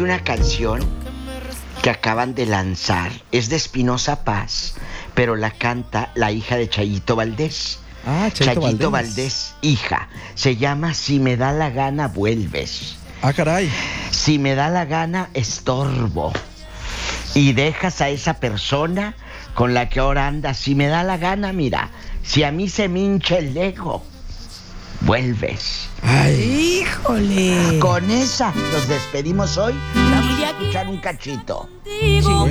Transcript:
una canción que acaban de lanzar, es de Espinoza Paz, pero la canta la hija de Chayito Valdés. Ah, Chayito Valdés, hija. Se llama Si me da la gana, vuelves. Ah, caray. Si me da la gana, estorbo. Y dejas a esa persona con la que ahora andas. Si me da la gana, mira, si a mí se me hincha el ego, vuelves. Ay. ¡Híjole! Con esa nos despedimos hoy. Vamos a escuchar un cachito. Sí.